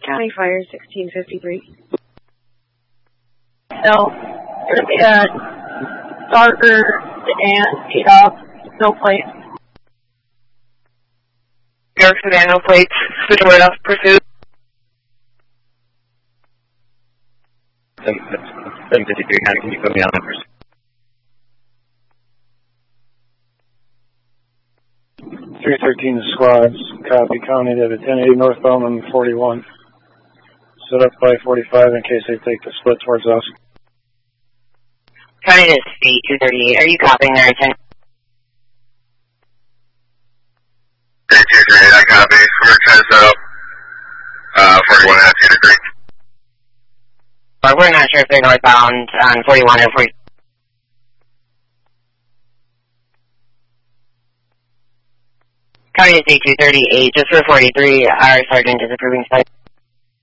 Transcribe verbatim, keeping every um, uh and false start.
County Fire sixteen fifty-three. No, uh, darker and eight off, no plate. York Sedan, no plates, switch right off, pursuit. seven fifty-three County, can you put me on that pursuit? three thirteen squads, copy, County to ten eighty northbound on forty-one. Set up by forty-five in case they take the split towards us. County to C two thirty-eight, are you copying their intent? C two thirty-eight, I copy. We're trying to set up uh, forty-one at two to three. But we're not sure if they're northbound on forty-one or forty. County to C two thirty-eight, just for forty-three, our sergeant is approving site.